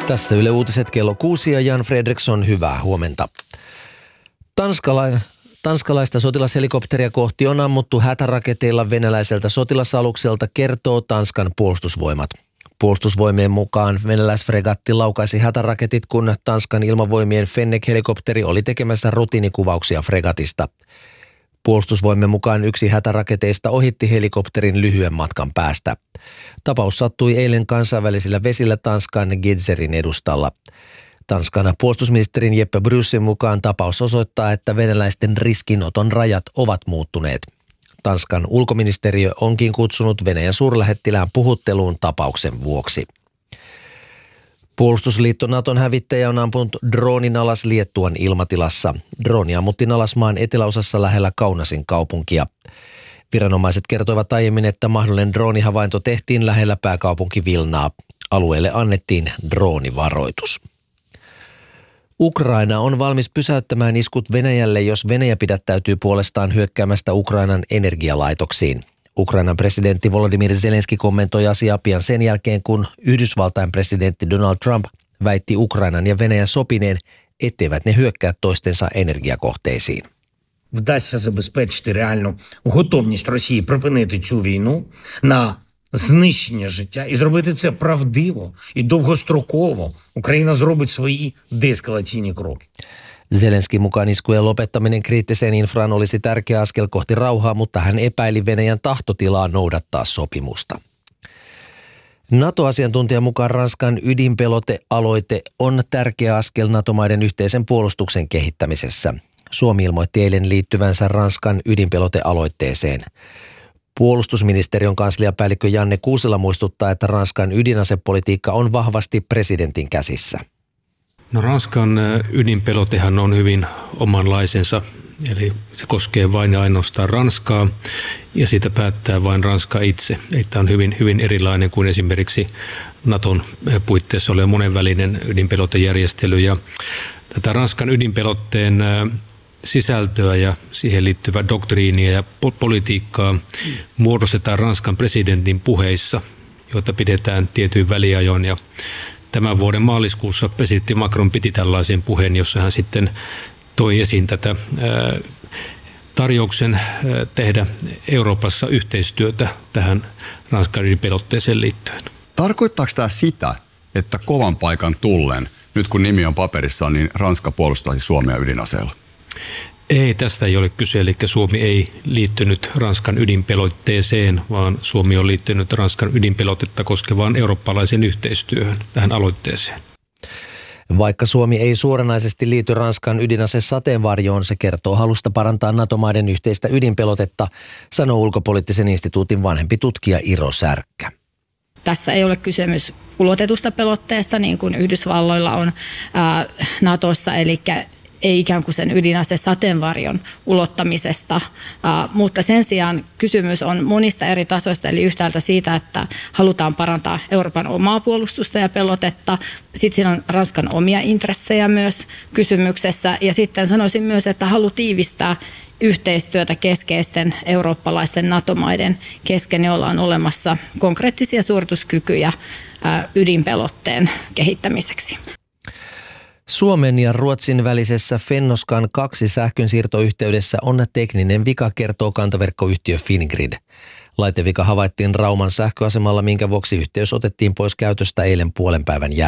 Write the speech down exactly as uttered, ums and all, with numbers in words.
Tässä Yle Uutiset kello kuusi ja Jan Fredriksson, hyvää huomenta. Tanskala- Tanskalaista sotilashelikopteria kohti on ammuttu hätäraketeilla venäläiseltä sotilasalukselta, kertoo Tanskan puolustusvoimat. Puolustusvoimien mukaan venäläisfregatti laukaisi hätäraketit, kun Tanskan ilmavoimien Fennek-helikopteri oli tekemässä rutiinikuvauksia fregatista. Puolustusvoimien mukaan yksi hätäraketeista ohitti helikopterin lyhyen matkan päästä. Tapaus sattui eilen kansainvälisillä vesillä Tanskan Gedserin edustalla. Tanskan puolustusministerin Jeppe Bryssin mukaan tapaus osoittaa, että venäläisten riskinoton rajat ovat muuttuneet. Tanskan ulkoministeriö onkin kutsunut Venäjän suurlähettilään puhutteluun tapauksen vuoksi. Puolustusliitto Naton hävittäjä on ampunut droonin alas Liettuan ilmatilassa. Drooni ammuttiin alas maan eteläosassa lähellä Kaunasin kaupunkia. Viranomaiset kertoivat aiemmin, että mahdollinen droonihavainto tehtiin lähellä pääkaupunki Vilnaa. Alueelle annettiin droonivaroitus. Ukraina on valmis pysäyttämään iskut Venäjälle, jos Venäjä pidättäytyy puolestaan hyökkäämästä Ukrainan energialaitoksiin. Ukrainan presidentti Volodymyr Zelenski kommentoi asiaa pian sen jälkeen, kun Yhdysvaltain presidentti Donald Trump väitti Ukrainan ja Venäjän sopineen, etteivät ne hyökkää toistensa energiakohteisiin. Вдасться забезпечити реальну готовність Росії припинити цю війну на знищення життя і зробити це правдиво і довгостроково, Україна зробить свої деескалаційні кроки. Zelenskin mukaan iskujen lopettaminen kriittiseen infraan olisi tärkeä askel kohti rauhaa, mutta hän epäili Venäjän tahtotilaa noudattaa sopimusta. NATO-asiantuntijan mukaan Ranskan ydinpelotealoite on tärkeä askel NATO-maiden yhteisen puolustuksen kehittämisessä. Suomi ilmoitti eilen liittyvänsä Ranskan ydinpelotealoitteeseen. Puolustusministeriön kansliapäällikkö Janne Kuusela muistuttaa, että Ranskan ydinasepolitiikka on vahvasti presidentin käsissä. No Ranskan ydinpelotehan on hyvin omanlaisensa, eli se koskee vain ja ainoastaan Ranskaa ja siitä päättää vain Ranska itse. Eli tämä on hyvin, hyvin erilainen kuin esimerkiksi Naton puitteissa oleva monenvälinen ydinpelotejärjestely. Ja tätä Ranskan ydinpelotteen sisältöä ja siihen liittyvää doktriinia ja politiikkaa muodostetaan Ranskan presidentin puheissa, joita pidetään tietyin väliajoin. Ja tämän vuoden maaliskuussa presidentti Macron piti tällaisen puheen, jossa hän sitten toi esiin tätä ää, tarjouksen ää, tehdä Euroopassa yhteistyötä tähän Ranskan ydinpelotteeseen liittyen. Tarkoittaako tämä sitä, että kovan paikan tullen, nyt kun nimi on paperissa, niin Ranska puolustaisi Suomea ydinaseella? Ei, tästä ei ole kyse, eli Suomi ei liittynyt Ranskan ydinpelotteeseen, vaan Suomi on liittynyt Ranskan ydinpelotetta koskevaan eurooppalaisen yhteistyöhön tähän aloitteeseen. Vaikka Suomi ei suoranaisesti liity Ranskan ydinasesateenvarjoon, se kertoo halusta parantaa NATO-maiden yhteistä ydinpelotetta, sanoo ulkopoliittisen instituutin vanhempi tutkija Iro Särkkä. Tässä ei ole kysymys ulotetusta pelotteesta, niin kuin Yhdysvalloilla on ää, Natossa, eli ei ikään kuin sen ydinasesateenvarjon ulottamisesta, uh, mutta sen sijaan kysymys on monista eri tasoista, eli yhtäältä siitä, että halutaan parantaa Euroopan omaa puolustusta ja pelotetta. Sitten siinä on Ranskan omia intressejä myös kysymyksessä, ja sitten sanoisin myös, että halu tiivistää yhteistyötä keskeisten eurooppalaisten NATO-maiden kesken, joilla on olemassa konkreettisia suorituskykyjä uh, ydinpelotteen kehittämiseksi. Suomen ja Ruotsin välisessä Fennoskan kaksi sähkönsiirtoyhteydessä on tekninen vika, kertoo kantaverkkoyhtiö Fingrid. Laitevika havaittiin Rauman sähköasemalla, minkä vuoksi yhteys otettiin pois käytöstä eilen puolen päivän jälkeen.